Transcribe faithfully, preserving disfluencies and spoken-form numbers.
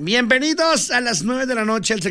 Bienvenidos a las nueve de la noche al